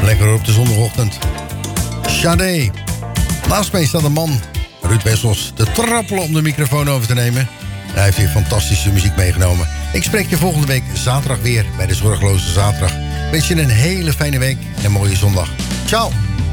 Lekker op de zondagochtend. Sade. Naast mij staat een man, Ruud Wessels, te trappelen om de microfoon over te nemen. Hij heeft weer fantastische muziek meegenomen. Ik spreek je volgende week zaterdag weer bij de Zorgeloze Zaterdag. Wens je een hele fijne week en een mooie zondag. Ciao.